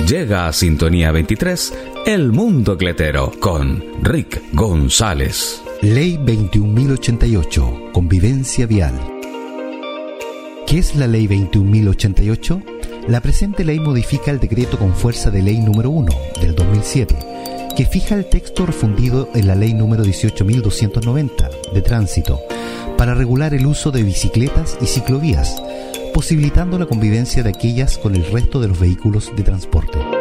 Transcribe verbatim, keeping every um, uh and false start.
Llega a Sintonía veintitrés, El Mundo Cletero, con Rick González. Ley veintiún mil ochenta y ocho, Convivencia Vial. ¿Qué es la Ley veintiún mil ochenta y ocho? La presente ley modifica el decreto con fuerza de ley número uno del dos mil siete, que fija el texto refundido en la ley número dieciocho mil doscientos noventa de tránsito para regular el uso de bicicletas y ciclovías, posibilitando la convivencia de aquellas con el resto de los vehículos de transporte.